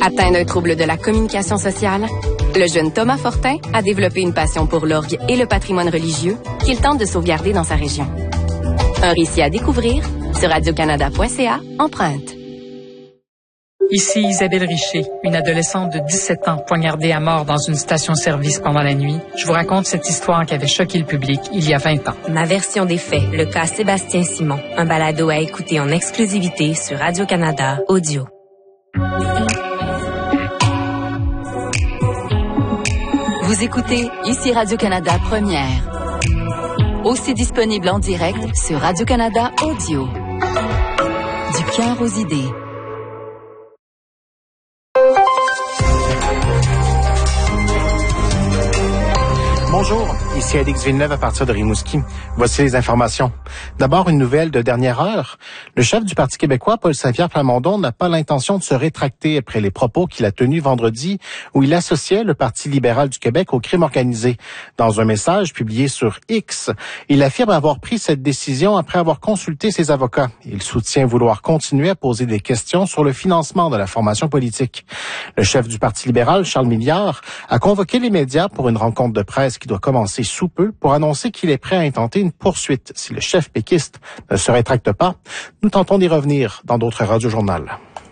Atteint d'un trouble de la communication sociale, le jeune Thomas Fortin a développé une passion pour l'orgue et le patrimoine religieux qu'il tente de sauvegarder dans sa région. Un récit à découvrir sur radiocanada.ca empreinte. Ici Isabelle Richer, une adolescente de 17 ans poignardée à mort dans une station-service pendant la nuit. Je vous raconte cette histoire qui avait choqué le public il y a 20 ans. Ma version des faits, le cas Sébastien Simon, un balado à écouter en exclusivité sur Radio-Canada Audio. Vous écoutez ici Radio-Canada Première. Aussi disponible en direct sur Radio-Canada Audio. Du cœur aux idées. Bonjour, ici Alix Villeneuve à partir de Rimouski. Voici les informations. D'abord, une nouvelle de dernière heure. Le chef du Parti québécois, Paul Saint-Pierre-Plamondon, n'a pas l'intention de se rétracter après les propos qu'il a tenus vendredi où il associait le Parti libéral du Québec au crime organisé. Dans un message publié sur X, il affirme avoir pris cette décision après avoir consulté ses avocats. Il soutient vouloir continuer à poser des questions sur le financement de la formation politique. Le chef du Parti libéral, Charles Milliard, a convoqué les médias pour une rencontre de presse qui doit commencer sous peu pour annoncer qu'il est prêt à intenter une poursuite si le chef péquiste ne se rétracte pas. Nous tentons d'y revenir dans d'autres radiojournaux.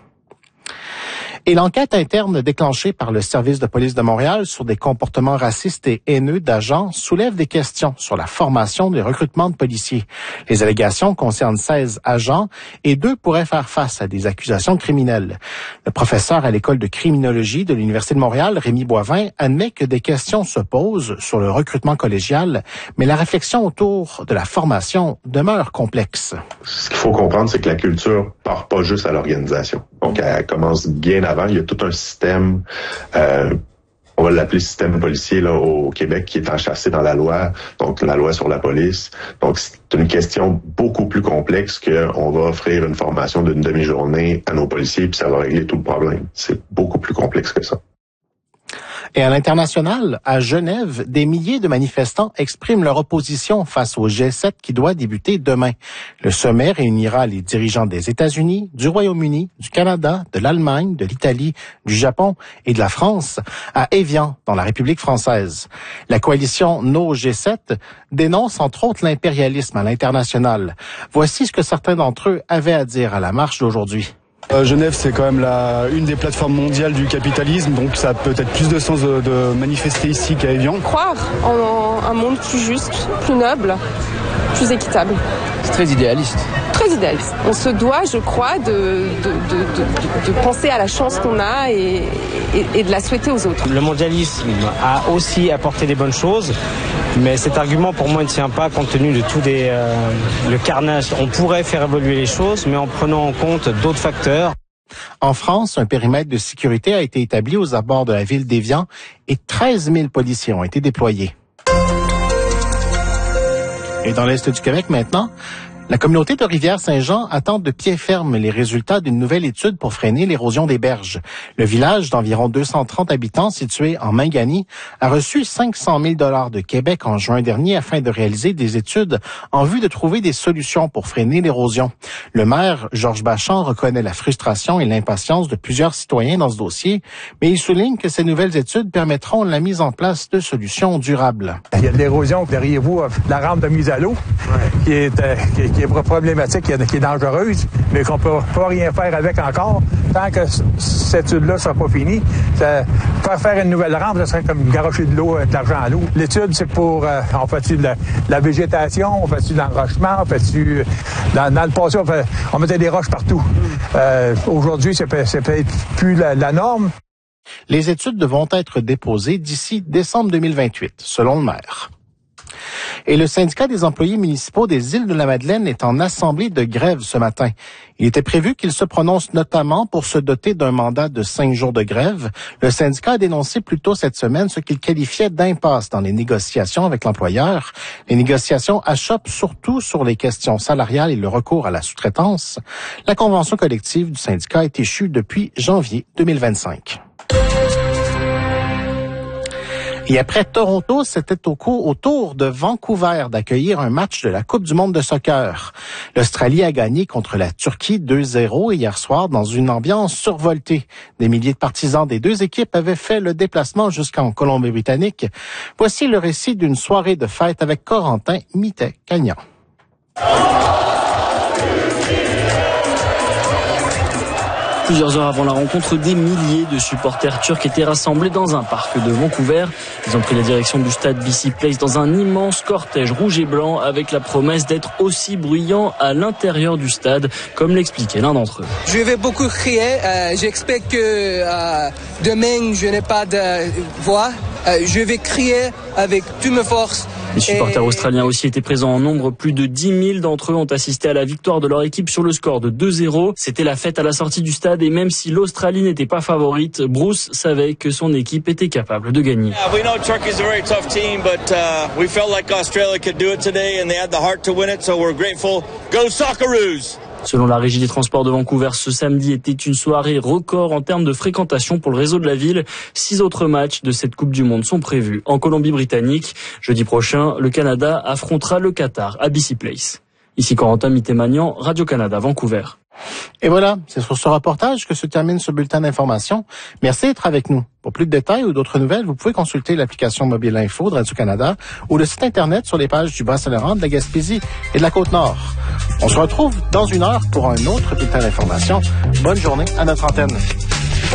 Et l'enquête interne déclenchée par le service de police de Montréal sur des comportements racistes et haineux d'agents soulève des questions sur la formation des recrutements de policiers. Les allégations concernent 16 agents et 2 pourraient faire face à des accusations criminelles. Le professeur à l'école de criminologie de l'Université de Montréal, Rémi Boivin, admet que des questions se posent sur le recrutement collégial, mais la réflexion autour de la formation demeure complexe. Ce qu'il faut comprendre, c'est que la culture part pas juste à l'organisation. Donc, elle commence bien avant. Il y a tout un système, on va l'appeler système policier là au Québec, qui est enchâssé dans la loi, donc la loi sur la police. Donc, c'est une question beaucoup plus complexe qu'on va offrir une formation d'une demi-journée à nos policiers, puis ça va régler tout le problème. C'est beaucoup plus complexe que ça. Et à l'international, à Genève, des milliers de manifestants expriment leur opposition face au G7 qui doit débuter demain. Le sommet réunira les dirigeants des États-Unis, du Royaume-Uni, du Canada, de l'Allemagne, de l'Italie, du Japon et de la France à Évian, dans la République française. La coalition No G7 dénonce entre autres l'impérialisme à l'international. Voici ce que certains d'entre eux avaient à dire à la marche d'aujourd'hui. Genève, c'est quand même une des plateformes mondiales du capitalisme, donc ça a peut-être plus de sens de manifester ici qu'à Évian. Croire en un monde plus juste, plus noble, plus équitable. C'est très idéaliste. Très idéaliste. On se doit, je crois, de penser à la chance qu'on a et de la souhaiter aux autres. Le mondialisme a aussi apporté des bonnes choses, mais cet argument pour moi ne tient pas compte tenu de tout le carnage. On pourrait faire évoluer les choses, mais en prenant en compte d'autres facteurs. En France, un périmètre de sécurité a été établi aux abords de la ville d'Évian et 13 000 policiers ont été déployés. Et dans l'Est du Québec maintenant, la communauté de Rivière-Saint-Jean attend de pied ferme les résultats d'une nouvelle étude pour freiner l'érosion des berges. Le village d'environ 230 habitants situé en Mingani a reçu 500 000 $ de Québec en juin dernier afin de réaliser des études en vue de trouver des solutions pour freiner l'érosion. Le maire, Georges Bachand, reconnaît la frustration et l'impatience de plusieurs citoyens dans ce dossier, mais il souligne que ces nouvelles études permettront la mise en place de solutions durables. Il y a de l'érosion derrière vous, la rampe de mise à l'eau, qui est problématique, qui est dangereuse, mais qu'on peut pas rien faire avec encore. Tant que cette étude-là ne sera pas finie, faire une nouvelle rampe, ça serait comme garocher de l'eau, de l'argent à l'eau. L'étude, c'est pour, on fait-tu de la végétation, on fait-tu de l'enrochement, on fait-tu... Dans le passé, on mettait des roches partout. Aujourd'hui, c'est peut-être plus la norme. Les études devront être déposées d'ici décembre 2028, selon le maire. Et le syndicat des employés municipaux des Îles-de-la-Madeleine est en assemblée de grève ce matin. Il était prévu qu'il se prononce notamment pour se doter d'un mandat de 5 jours de grève. Le syndicat a dénoncé plus tôt cette semaine ce qu'il qualifiait d'impasse dans les négociations avec l'employeur. Les négociations achoppent surtout sur les questions salariales et le recours à la sous-traitance. La convention collective du syndicat est échue depuis janvier 2025. Et après Toronto, c'était au tour de Vancouver d'accueillir un match de la Coupe du monde de soccer. L'Australie a gagné contre la Turquie 2-0 hier soir dans une ambiance survoltée. Des milliers de partisans des deux équipes avaient fait le déplacement jusqu'en Colombie-Britannique. Voici le récit d'une soirée de fête avec Corentin Mitet-Cagnan. Plusieurs heures avant la rencontre, des milliers de supporters turcs étaient rassemblés dans un parc de Vancouver. Ils ont pris la direction du stade BC Place dans un immense cortège rouge et blanc avec la promesse d'être aussi bruyant à l'intérieur du stade, comme l'expliquait l'un d'entre eux. Je vais beaucoup crier. J'expecte que demain, je n'ai pas de voix. Je vais crier avec toutes mes forces. Les supporters australiens aussi étaient présents en nombre. Plus de 10 000 d'entre eux ont assisté à la victoire de leur équipe sur le score de 2-0. C'était la fête à la sortie du stade et même si l'Australie n'était pas favorite, Bruce savait que son équipe était capable de gagner. We know Turkey's a very tough team, but we felt like Australia could do it today and they had the heart to win it, so we're grateful. Go Socceroos! Selon la Régie des transports de Vancouver, ce samedi était une soirée record en termes de fréquentation pour le réseau de la ville. 6 autres matchs de cette Coupe du Monde sont prévus en Colombie-Britannique. Jeudi prochain, le Canada affrontera le Qatar à BC Place. Ici Corentin Mitet-Magnan, Radio-Canada, Vancouver. Et voilà, c'est sur ce reportage que se termine ce bulletin d'information. Merci d'être avec nous. Pour plus de détails ou d'autres nouvelles, vous pouvez consulter l'application Mobile Info de Radio-Canada ou le site Internet sur les pages du Bas-Saint-Laurent, de la Gaspésie et de la Côte-Nord. On se retrouve dans une heure pour un autre bulletin d'information. Bonne journée à notre antenne.